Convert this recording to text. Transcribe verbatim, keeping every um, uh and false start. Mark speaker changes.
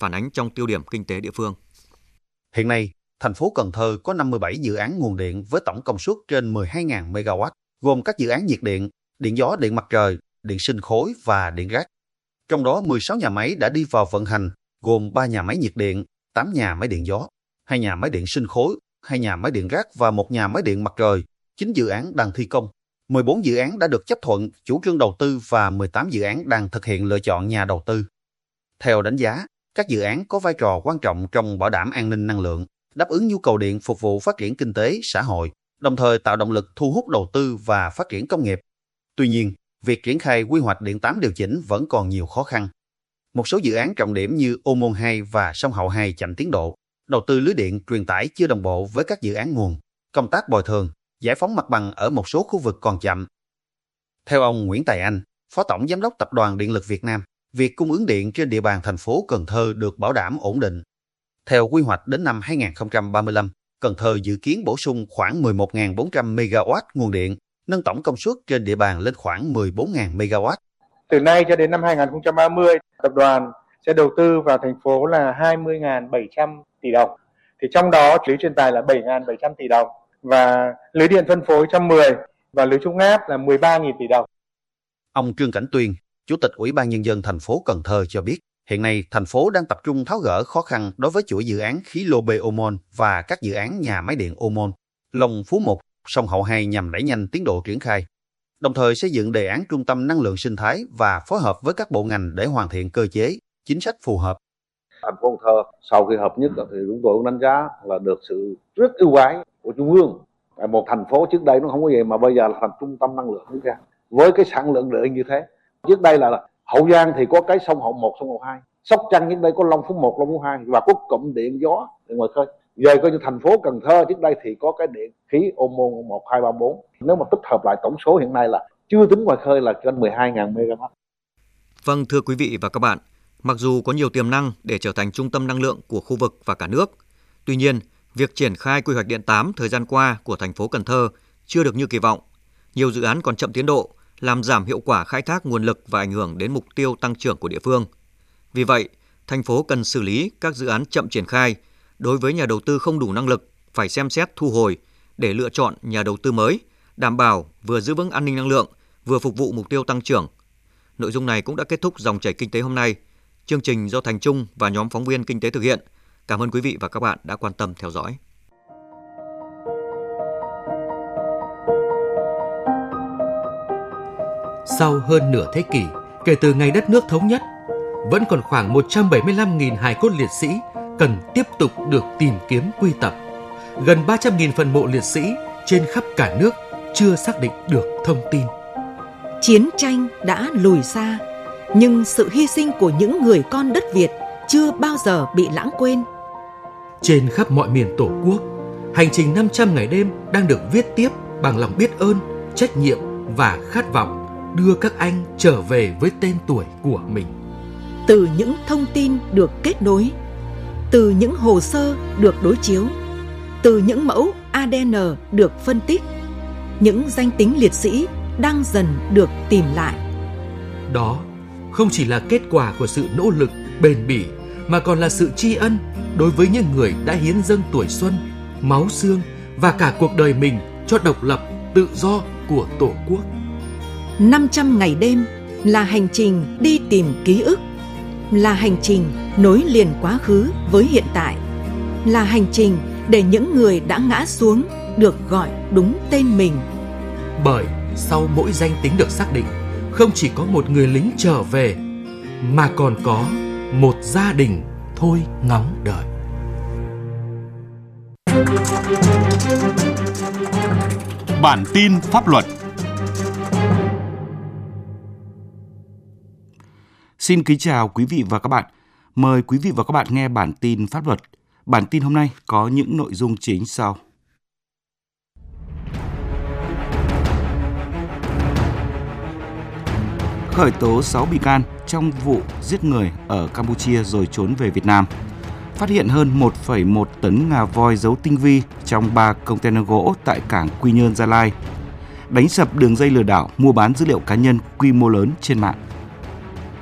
Speaker 1: phản ánh trong tiêu điểm kinh tế địa phương.
Speaker 2: Hiện nay, thành phố Cần Thơ có năm mươi bảy dự án nguồn điện với tổng công suất trên mười hai nghìn mê ga oát, gồm các dự án nhiệt điện, điện gió, điện mặt trời, điện sinh khối và điện rác. Trong đó mười sáu nhà máy đã đi vào vận hành, gồm ba nhà máy nhiệt điện, tám nhà máy điện gió, hai nhà máy điện sinh khối, hai nhà máy điện rác và một nhà máy điện mặt trời, chín dự án đang thi công. mười bốn dự án đã được chấp thuận chủ trương đầu tư và mười tám dự án đang thực hiện lựa chọn nhà đầu tư. Theo đánh giá, các dự án có vai trò quan trọng trong bảo đảm an ninh năng lượng, đáp ứng nhu cầu điện phục vụ phát triển kinh tế, xã hội, đồng thời tạo động lực thu hút đầu tư và phát triển công nghiệp. Tuy nhiên, việc triển khai quy hoạch điện tám điều chỉnh vẫn còn nhiều khó khăn. Một số dự án trọng điểm như Ô Môn hai và Sông Hậu hai chậm tiến độ, đầu tư lưới điện truyền tải chưa đồng bộ với các dự án nguồn, công tác bồi thường, giải phóng mặt bằng ở một số khu vực còn chậm. Theo ông Nguyễn Tài Anh, Phó Tổng Giám đốc Tập đoàn Điện lực Việt Nam, việc cung ứng điện trên địa bàn thành phố Cần Thơ được bảo đảm ổn định. Theo quy hoạch đến năm hai nghìn không trăm ba mươi lăm, Cần Thơ dự kiến bổ sung khoảng mười một nghìn bốn trăm mê ga oát nguồn điện, nâng tổng công suất trên địa bàn lên khoảng mười bốn nghìn mê ga oát.
Speaker 3: Từ nay cho đến năm hai nghìn không trăm ba mươi, tập đoàn sẽ đầu tư vào thành phố là hai mươi nghìn bảy trăm tỷ đồng. Thì trong đó lưới truyền tải là bảy nghìn bảy trăm tỷ đồng và lưới điện phân phối một trăm mười và lưới trung áp là mười ba nghìn tỷ đồng.
Speaker 2: Ông Trương Cảnh Tuyên, Chủ tịch Ủy ban Nhân dân thành phố Cần Thơ cho biết, hiện nay thành phố đang tập trung tháo gỡ khó khăn đối với chuỗi dự án khí lô bê Ô Môn và các dự án nhà máy điện Ô Môn, Long Phú một, Sông Hậu hai nhằm đẩy nhanh tiến độ triển khai. Đồng thời xây dựng đề án trung tâm năng lượng sinh thái và phối hợp với các bộ ngành để hoàn thiện cơ chế, chính sách phù hợp.
Speaker 4: Thành phố Cần Thơ sau khi hợp nhất thì chúng tôi cũng đánh giá là được sự rất ưu ái của Trung ương. Một thành phố trước đây nó không có gì mà bây giờ là thành trung tâm năng lượng quốc gia với cái sản lượng điện như thế. Trước đây là Hậu Giang thì có cái sông Hậu một, sông Hậu hai, Sóc Trăng trước đây có Long Phú một, Long Phú hai và có cụm điện gió điện ngoài khơi. Giờ coi như thành phố Cần Thơ trước đây thì có cái điện khí Ô Môn một, hai, ba, bốn. Nếu mà tích hợp lại tổng số hiện nay là chưa tính ngoài khơi là trên mười hai nghìn mê ga oát.
Speaker 1: Vâng, thưa quý vị và các bạn, mặc dù có nhiều tiềm năng để trở thành trung tâm năng lượng của khu vực và cả nước, tuy nhiên, việc triển khai quy hoạch điện tám thời gian qua của thành phố Cần Thơ chưa được như kỳ vọng. Nhiều dự án còn chậm tiến độ, làm giảm hiệu quả khai thác nguồn lực và ảnh hưởng đến mục tiêu tăng trưởng của địa phương. Vì vậy, thành phố cần xử lý các dự án chậm triển khai. Đối với nhà đầu tư không đủ năng lực, phải xem xét thu hồi để lựa chọn nhà đầu tư mới, đảm bảo vừa giữ vững an ninh năng lượng, vừa phục vụ mục tiêu tăng trưởng. Nội dung này cũng đã kết thúc dòng chảy kinh tế hôm nay. Chương trình do Thành Trung và nhóm phóng viên kinh tế thực hiện. Cảm ơn quý vị và các bạn đã quan tâm theo dõi.
Speaker 5: Sau hơn nửa thế kỷ kể từ ngày đất nước thống nhất, vẫn còn khoảng một trăm bảy mươi lăm nghìn hài cốt liệt sĩ cần tiếp tục được tìm kiếm quy tập. Gần ba trăm nghìn phần mộ liệt sĩ trên khắp cả nước chưa xác định được thông tin.
Speaker 6: Chiến tranh đã lùi xa, nhưng sự hy sinh của những người con đất Việt chưa bao giờ bị lãng quên.
Speaker 5: Trên khắp mọi miền Tổ quốc, hành trình năm trăm ngày đêm đang được viết tiếp bằng lòng biết ơn, trách nhiệm và khát vọng đưa các anh trở về với tên tuổi của mình.
Speaker 6: Từ những thông tin được kết nối, từ những hồ sơ được đối chiếu, từ những mẫu a đê en được phân tích, những danh tính liệt sĩ đang dần được tìm lại.
Speaker 5: Đó không chỉ là kết quả của sự nỗ lực bền bỉ, mà còn là sự tri ân đối với những người đã hiến dâng tuổi xuân, máu xương và cả cuộc đời mình cho độc lập, tự do của Tổ quốc.
Speaker 6: năm trăm ngày đêm là hành trình đi tìm ký ức, là hành trình nối liền quá khứ với hiện tại, là hành trình để những người đã ngã xuống được gọi đúng tên mình.
Speaker 5: Bởi sau mỗi danh tính được xác định, không chỉ có một người lính trở về, mà còn có một gia đình thôi ngóng đợi.
Speaker 7: Bản tin pháp luật. Xin kính chào quý vị và các bạn. Mời quý vị và các bạn nghe bản tin pháp luật. Bản tin hôm nay có những nội dung chính sau. Khởi tố sáu bị can trong vụ giết người ở Campuchia rồi trốn về Việt Nam. Phát hiện hơn một phẩy một tấn ngà voi giấu tinh vi trong ba container gỗ tại cảng Quy Nhơn, Gia Lai. Đánh sập đường dây lừa đảo mua bán dữ liệu cá nhân quy mô lớn trên mạng.